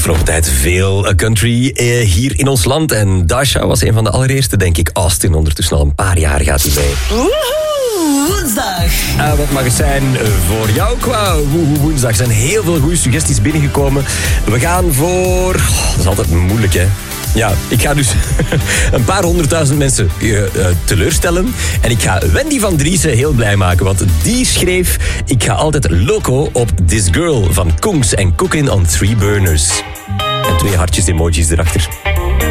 afgelopen tijd veel country hier in ons land. En Dasha was een van de allereerste, denk ik. Austin ondertussen al een paar jaar gaat hij mee. Woensdag. Wat mag het zijn voor jou qua woensdag? Er zijn heel veel goede suggesties binnengekomen. We gaan voor... dat is altijd moeilijk, hè? Ja, ik ga dus een paar 100.000 mensen teleurstellen. En ik ga Wendy van Driessen heel blij maken. Want die schreef... Ik ga altijd loco op This Girl van Kungs en Cooking on 3 Burners. En 2 hartjes emojis erachter.